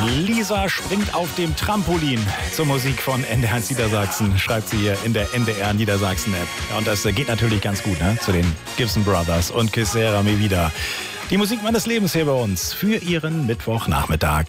Lisa springt auf dem Trampolin zur Musik von NDR Niedersachsen, schreibt sie hier in der NDR Niedersachsen-App. Ja, und das geht natürlich ganz gut, ne? Zu den Gibson Brothers und Que Sera Mi Vida. Die Musik meines Lebens hier bei uns für Ihren Mittwochnachmittag.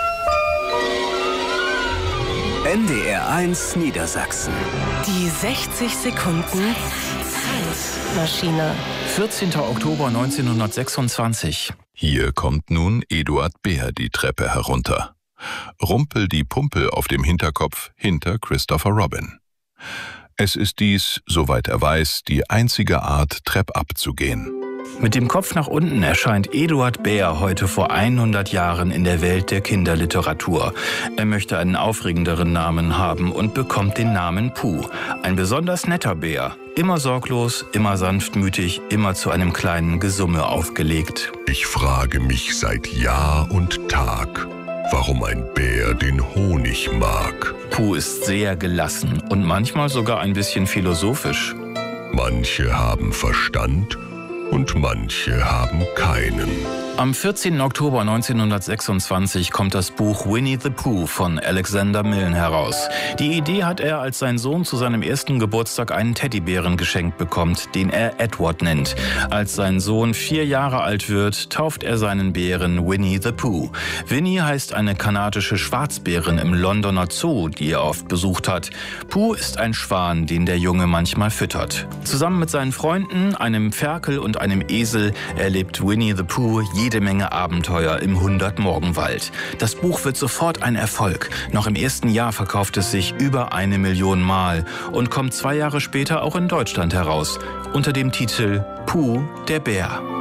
NDR 1 Niedersachsen. Die 60 Sekunden Zeitmaschine. 14. Oktober 1926. Hier kommt nun Eduard Behr die Treppe herunter. Rumpel die Pumpel auf dem Hinterkopf hinter Christopher Robin. Es ist dies, soweit er weiß, die einzige Art, treppab zu gehen. Mit dem Kopf nach unten erscheint Eduard Behr heute vor 100 Jahren in der Welt der Kinderliteratur. Er möchte einen aufregenderen Namen haben und bekommt den Namen Puh. Ein besonders netter Bär. Immer sorglos, immer sanftmütig, immer zu einem kleinen Gesumme aufgelegt. Ich frage mich seit Jahr und Tag, warum ein Bär den Honig mag. Puh ist sehr gelassen und manchmal sogar ein bisschen philosophisch. Manche haben Verstand und manche haben keinen. Am 14. Oktober 1926 kommt das Buch Winnie the Pooh von Alexander Milne heraus. Die Idee hat er, als sein Sohn zu seinem ersten Geburtstag einen Teddybären geschenkt bekommt, den er Edward nennt. Als sein Sohn 4 Jahre alt wird, tauft er seinen Bären Winnie the Pooh. Winnie heißt eine kanadische Schwarzbärin im Londoner Zoo, die er oft besucht hat. Pooh ist ein Schwan, den der Junge manchmal füttert. Zusammen mit seinen Freunden, einem Ferkel und einem Esel, erlebt Winnie the Pooh jede Menge Abenteuer im 100-Morgenwald. Das Buch wird sofort ein Erfolg. Noch im ersten Jahr verkauft es sich über 1 Million Mal und kommt 2 Jahre später auch in Deutschland heraus, unter dem Titel Puh, der Bär.